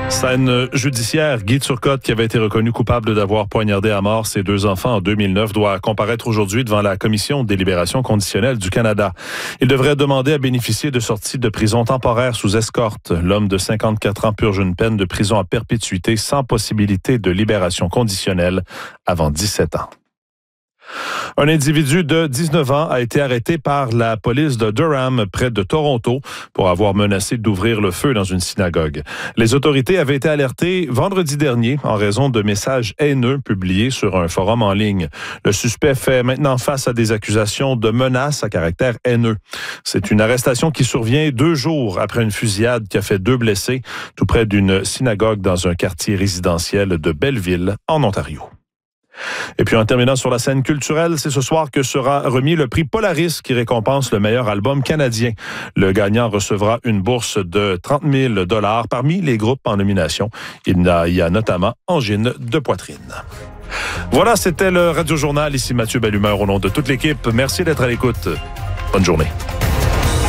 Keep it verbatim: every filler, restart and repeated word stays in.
Scène judiciaire, Guy Turcotte, qui avait été reconnu coupable d'avoir poignardé à mort ses deux enfants en deux mille neuf, doit comparaître aujourd'hui devant la Commission des libérations conditionnelles du Canada. Il devrait demander à bénéficier de sorties de prison temporaire sous escorte. L'homme de cinquante-quatre ans purge une peine de prison à perpétuité sans possibilité de libération conditionnelle avant dix-sept ans. Un individu de dix-neuf ans a été arrêté par la police de Durham, près de Toronto, pour avoir menacé d'ouvrir le feu dans une synagogue. Les autorités avaient été alertées vendredi dernier en raison de messages haineux publiés sur un forum en ligne. Le suspect fait maintenant face à des accusations de menaces à caractère haineux. C'est une arrestation qui survient deux jours après une fusillade qui a fait deux blessés, tout près d'une synagogue dans un quartier résidentiel de Belleville, en Ontario. Et puis en terminant sur la scène culturelle, c'est ce soir que sera remis le prix Polaris qui récompense le meilleur album canadien. Le gagnant recevra une bourse de trente mille dollars parmi les groupes en nomination. Il y a, il y a notamment Angine de poitrine. Voilà, c'était le Radio Journal. Ici Mathieu Bellumeur au nom de toute l'équipe. Merci d'être à l'écoute. Bonne journée.